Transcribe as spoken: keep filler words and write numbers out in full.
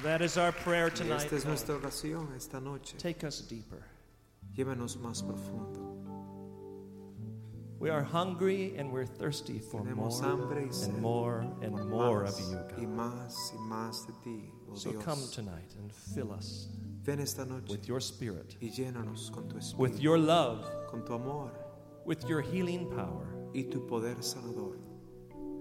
That is our prayer Y tonight. esta es Lord. nuestra oración esta noche. Take us deeper. Llévanos más profundo. We are hungry and we're thirsty for Tenemos more hambre y sed and more and por more of más you, y God. más y más de ti, oh So Dios. come tonight and fill us Ven esta noche with your spirit, y llénanos con tu espíritu, with your love, con tu amor with your healing power. y tu poder sanador.